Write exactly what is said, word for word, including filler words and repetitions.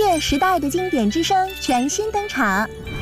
越时代的经典之声全新登场。